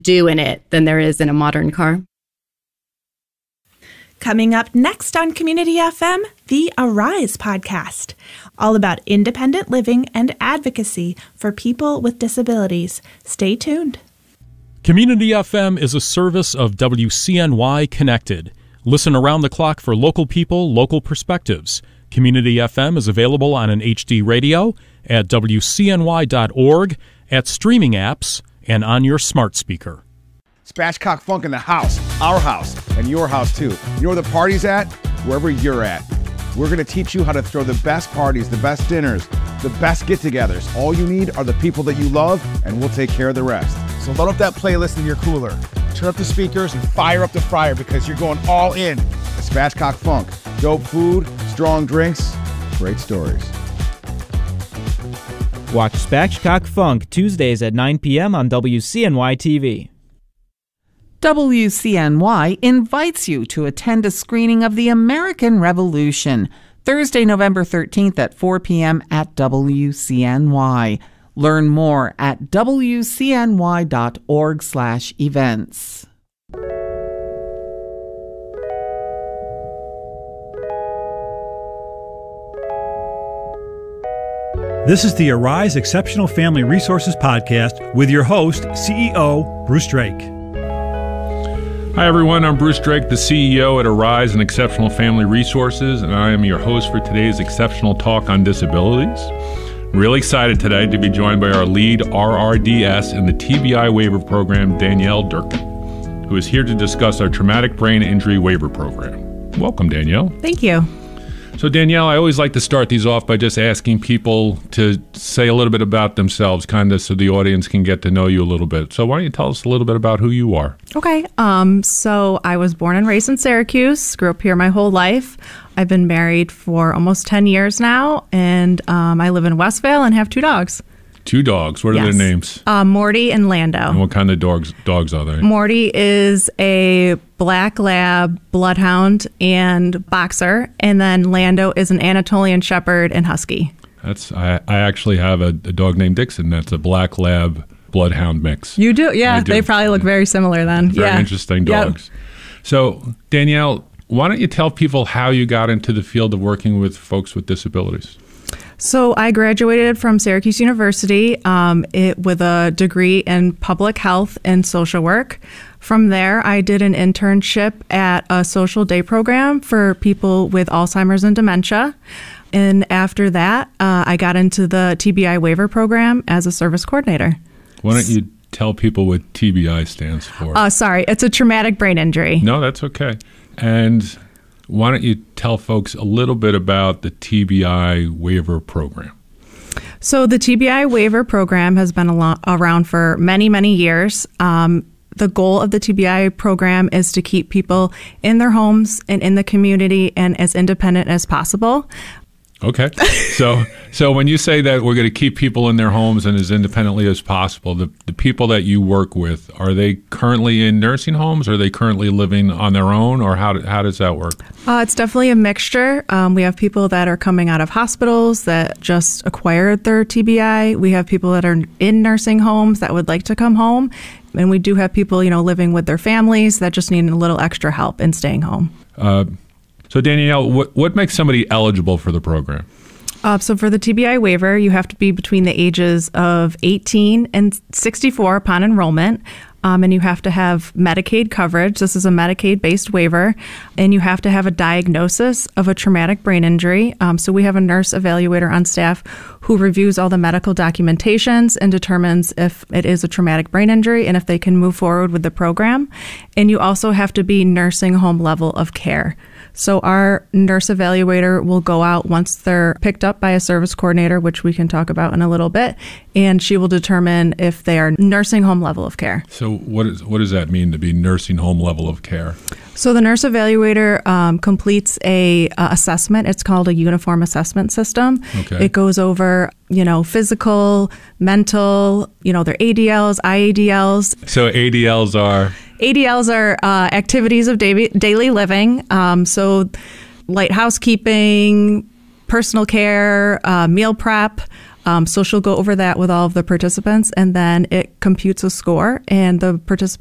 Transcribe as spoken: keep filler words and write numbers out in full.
do in it than there is in a modern car. Coming up next on Community F M, the Arise podcast, all about independent living and advocacy for people with disabilities. Stay tuned. Community F M is a service of W C N Y Connected. Listen around the clock for local people, local perspectives. Community F M is available on an H D radio, at W C N Y dot org, at streaming apps, and on your smart speaker. Spatchcock Funk in the house, our house, and your house too. You know where the party's at? Wherever you're at. We're going to teach you how to throw the best parties, the best dinners, the best get-togethers. All you need are the people that you love, and we'll take care of the rest. So load up that playlist in your cooler. Turn up the speakers and fire up the fryer because you're going all in. It's Spatchcock Funk. Dope food, strong drinks, great stories. Watch Spatchcock Funk Tuesdays at nine p.m. on W C N Y T V. W C N Y invites you to attend a screening of The American Revolution, Thursday, November thirteenth at four p.m. at W C N Y. Learn more at W C N Y dot org slash events. This is the Arise Exceptional Family Resources Podcast with your host, C E O Bruce Drake. Hi everyone, I'm Bruce Drake, the C E O at Arise and Exceptional Family Resources, and I am your host for today's Exceptional Talk on Disabilities. Really excited today to be joined by our lead R R D S in the T B I waiver program, Danielle Durkin, who is here to discuss our Traumatic Brain Injury Waiver Program. Welcome, Danielle. Thank you. So Danielle, I always like to start these off by just asking people to say a little bit about themselves, kind of so the audience can get to know you a little bit. So why don't you tell us a little bit about who you are? Okay. Um, so I was born and raised in Syracuse, grew up here my whole life. I've been married for almost ten years now, and um, I live in Westvale and have two dogs. Two dogs. What are yes. their names? Uh, Morty and Lando. And what kind of dogs dogs are they? Morty is a black lab, bloodhound, and boxer. And then Lando is an Anatolian shepherd and husky. That's I, I actually have a, a dog named Dixon. That's a black lab bloodhound mix. You do? Yeah, do. They probably look very similar then. Very yeah. interesting dogs. Yep. So, Danielle, why don't you tell people how you got into the field of working with folks with disabilities? So I graduated from Syracuse University um, it, with a degree in public health and social work. From there, I did an internship at a social day program for people with Alzheimer's and dementia. And after that, uh, I got into the T B I waiver program as a service coordinator. Why don't you tell people what T B I stands for? Uh, sorry, it's a traumatic brain injury. No, that's okay. And why don't you tell folks a little bit about the T B I waiver program? So the T B I waiver program has been a lo- around for many, many years. Um, the goal of the T B I program is to keep people in their homes and in the community and as independent as possible. Okay. So so when you say that we're going to keep people in their homes and as independently as possible, the, the people that you work with, are they currently in nursing homes? Are they currently living on their own? Or how, do, how does that work? Uh, it's definitely a mixture. Um, we have people that are coming out of hospitals that just acquired their T B I. We have people that are in nursing homes that would like to come home. And we do have people, you know, living with their families that just need a little extra help in staying home. Uh So, Danielle, what, what makes somebody eligible for the program? Uh, so for the T B I waiver, you have to be between the ages of eighteen and sixty-four upon enrollment, um, and you have to have Medicaid coverage. This is a Medicaid-based waiver, and you have to have a diagnosis of a traumatic brain injury. Um, so we have a nurse evaluator on staff who reviews all the medical documentations and determines if it is a traumatic brain injury and if they can move forward with the program. And you also have to be nursing home level of care. So our nurse evaluator will go out once they're picked up by a service coordinator, which we can talk about in a little bit, and she will determine if they are nursing home level of care. So what is what does that mean to be nursing home level of care? So the nurse evaluator um, completes a uh, assessment. It's called a uniform assessment system. Okay. It goes over, you know, physical, mental, you know, their A D Ls, I A D Ls. So A D Ls are? A D Ls are uh, activities of daily, daily living. Um, so light housekeeping, personal care, uh, meal prep, uh, Um, so she'll go over that with all of the participants, and then it computes a score, and the participants